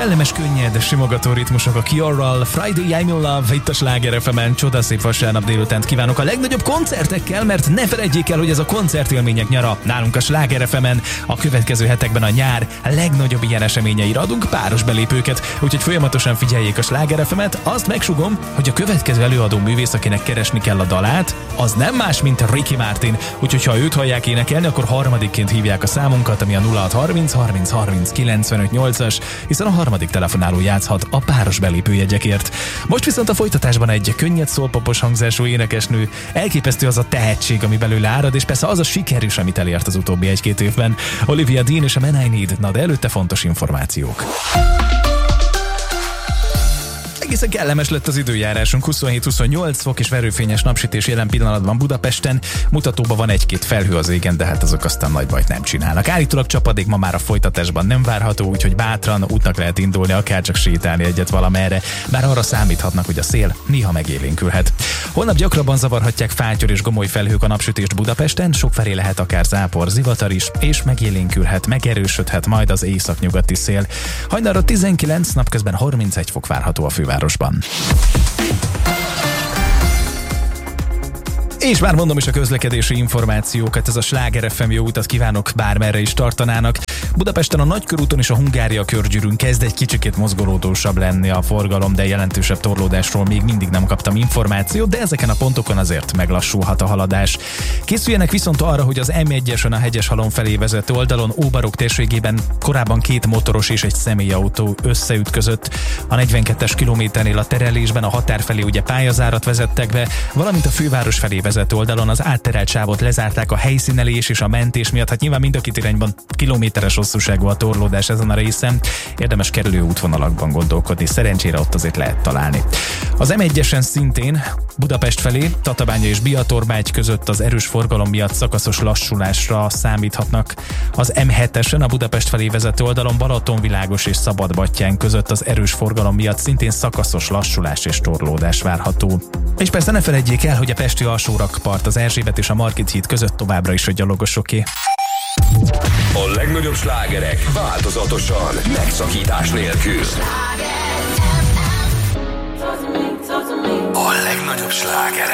Kellemes, könnyed, simogató ritmusok a Cure-ral, Friday I'm in Love, itt a Sláger FM-en. Csodaszép vasárnap délutánt kívánok a legnagyobb koncertekkel, mert ne felejtjék el, hogy ez a koncertélmények nyara nálunk a Sláger FM-en. A következő hetekben a nyár legnagyobb ilyen eseményeire adunk páros belépőket, úgyhogy folyamatosan figyeljék a Sláger FM-et. Azt megsugom, hogy a következő előadó művész, akinek keresni kell a dalát, az nem más, mint Ricky Martin. Úgyhogy ha őt hallják énekelni, akkor harmadikként hívják a számunkat, ami a 0630 30 30 95 8-as, hiszen a harmadik telefonáló játszhat a páros belépőjegyekért. Most viszont a folytatásban egy könnyed szólpopos hangzású énekesnő. Elképesztő az a tehetség, ami belőle árad, és persze az a siker is, amit elért az utóbbi egy-két évben. Olivia Dean és a Man I Need, na de előtte fontos információk. Egészen kellemes lett az időjárásunk, 27-28 fok és verőfényes napsütés jelen pillanatban Budapesten. Mutatóban van egy-két felhő az égen, de hát azok aztán nagy bajt nem csinálnak. Állítólag csapadék ma már a folytatásban nem várható, úgyhogy bátran útnak lehet indulni, akár csak sétálni egyet valamerre, bár arra számíthatnak, hogy a szél néha megélénkülhet. Holnap gyakrabban zavarhatják fátyor és gomoly felhők a napsütést Budapesten, sokfelé lehet akár zápor, zivatar is, és megélénkülhet, megerősödhet majd az északnyugati szél. Hajnalra 19, napközben 31 fok várható a fővárosban. És már mondom is a közlekedési információkat, ez a Sláger FM, jó utat kívánok, bármerre is tartanának. Budapesten a Nagykörúton és a Hungária körgyűrűn kezd egy kicsikét mozgolódósabb lenni a forgalom, de jelentősebb torlódásról még mindig nem kaptam információt, de ezeken a pontokon azért meglassulhat a haladás. Készüljenek viszont arra, hogy az M1-esen a Hegyeshalom felé vezető oldalon Óbarok térségében korábban 2 motoros és egy személyautó összeütközött. A 42-es kilométernél a terelésben a határ felé ugye pályazárat vezettek be, valamint a főváros felé vezető oldalon az átterelt sávot lezárták a helyszínelés és a mentés miatt. Hát nyilván mind a két irányban kilométeres hosszúságú a torlódás ezen a részen. Érdemes kerülő útvonalakban gondolkodni, szerencsére ott azért lehet találni. Az M1-esen szintén Budapest felé, Tatabánya és Biatorbágy között az erős forgalom miatt szakaszos lassulásra számíthatnak. Az M7-esen a Budapest felé vezető oldalon Balatonvilágos és Szabadbattyán között az erős forgalom miatt szintén szakaszos lassulás és torlódás várható. És persze ne felejtjék el, hogy a pesti alsórakpart, az Erzsébet és a Margit híd között továbbra is a gyalogosoké. A legnagyobb slágerek változatosan, megszakítás nélkül. A legnagyobb slágerek.